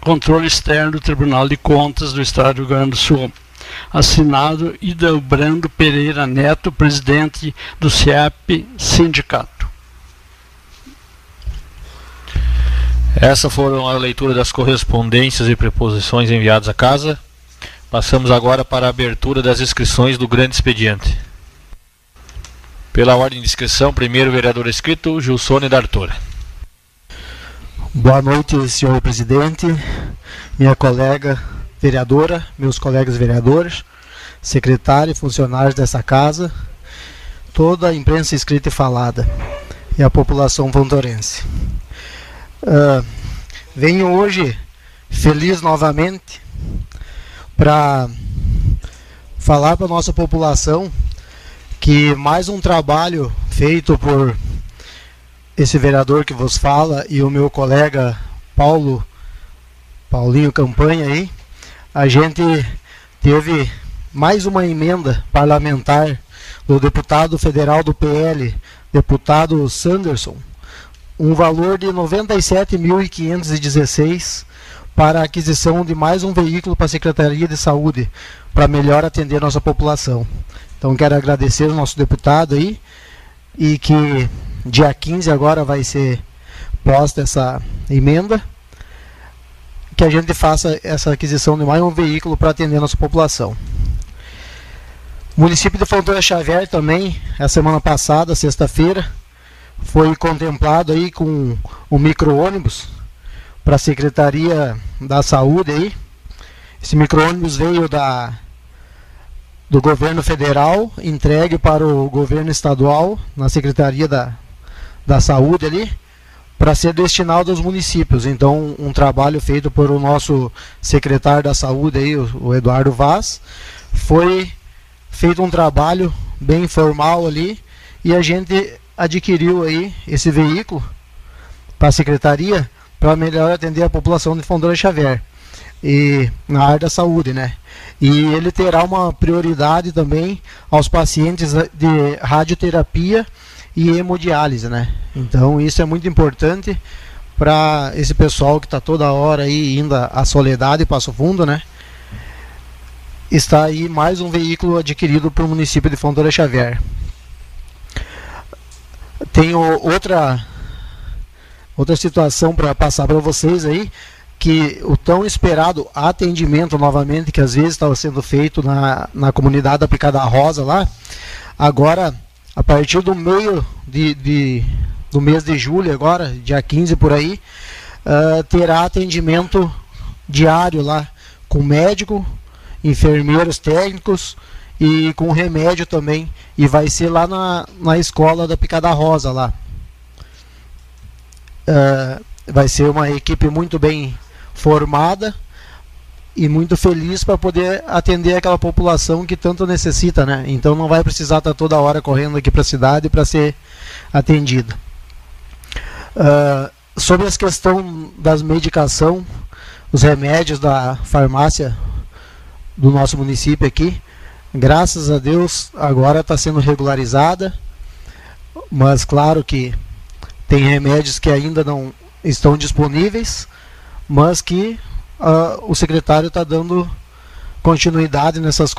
Controle Externo do Tribunal de Contas do Estado do Rio Grande do Sul. Assinado Hildebrando Pereira Neto, presidente do CIEP Sindicato. Essa foram a leitura das correspondências e preposições enviadas à casa. Passamos agora para a abertura das inscrições do grande expediente. Pela ordem de inscrição, primeiro vereador inscrito, Gilsone D'Artora. Boa noite, senhor presidente, minha colega vereadora, meus colegas vereadores, secretário e funcionários dessa casa, toda a imprensa escrita e falada e a população vontorense. Venho hoje feliz novamente para falar para a nossa população que mais um trabalho feito por esse vereador que vos fala e o meu colega Paulinho Campanha aí, a gente teve mais uma emenda parlamentar do deputado federal do PL, deputado Sanderson, um valor de 97.516 para a aquisição de mais um veículo para a Secretaria de Saúde, para melhor atender nossa população. Então quero agradecer ao nosso deputado aí, e que dia 15 agora vai ser posta essa emenda, que a gente faça essa aquisição de mais um veículo para atender a nossa população. O município de Fontoura Xavier também, a semana passada, sexta-feira, foi contemplado aí com um micro-ônibus para a Secretaria da Saúde aí. Esse micro-ônibus veio do governo federal, entregue para o governo estadual, na Secretaria da Saúde ali, para ser destinado aos municípios. Então, um trabalho feito por o nosso secretário da Saúde aí, o Eduardo Vaz, foi feito um trabalho bem formal ali, e a gente adquiriu aí esse veículo para a secretaria para melhor atender a população de Fontoura Xavier e na área da saúde, né? E ele terá uma prioridade também aos pacientes de radioterapia e hemodiálise, né? Então isso é muito importante para esse pessoal que está toda hora aí indo à Soledade e Passo Fundo, né? Está aí mais um veículo adquirido para o município de Fontoura Xavier. Tenho outra situação para passar para vocês aí, que o tão esperado atendimento novamente, que às vezes estava sendo feito na comunidade da Picada Rosa lá, agora, a partir do meio do mês de julho, agora, dia 15 por aí, terá atendimento diário lá, com médico, enfermeiros técnicos e com remédio também, e vai ser lá na escola da Picada Rosa lá. Vai ser uma equipe muito bem formada e muito feliz para poder atender aquela população que tanto necessita, né? Então não vai precisar estar toda hora correndo aqui para a cidade para ser atendida. Sobre a questão das medicação, os remédios da farmácia do nosso município aqui, graças a Deus agora está sendo regularizada, mas claro que tem remédios que ainda não estão disponíveis, mas que o secretário está dando continuidade nessas